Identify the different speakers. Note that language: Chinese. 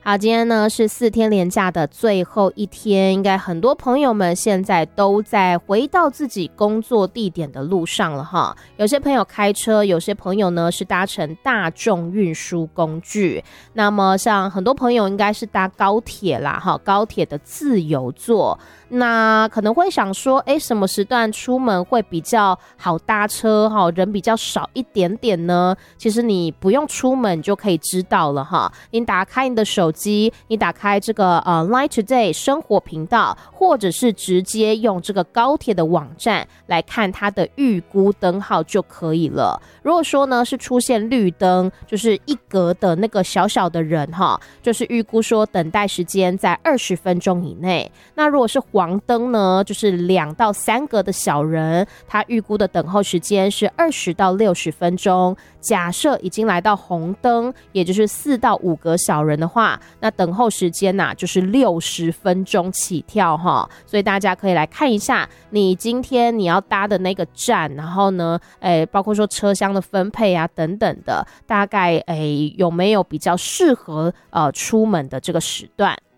Speaker 1: 好，今天呢是4天连假的最后一天，应该很多朋友们现在都在回到自己工作地点的路上了哈。有些朋友开车，有些朋友呢是搭乘大众运输工具。那么像很多朋友应该是搭高铁啦哈，高铁的自由座。那可能会想说，什么时段出门会比较好搭车哈，人比较少一点点呢？其实你不用出门就可以知道了哈。你打开你的手机，你打开这个Line Today 生活频道，或者是直接用这个高铁的网站来看它的预估灯号就可以了。如果说呢是出现绿灯，就是一格的那个小小的人哈，就是预估说等待时间在20分钟以内。那如果是黄灯呢，就是2到3格的小人，他预估的等候时间是20到60分钟。假设已经来到红灯，也就是4到5格小人的话，那等候时间就是60分钟起跳哈。所以大家可以来看一下你今天你要搭的那个站，然后呢包括说车厢的分配啊等等的，大概有没有比较适合出门的这个时段。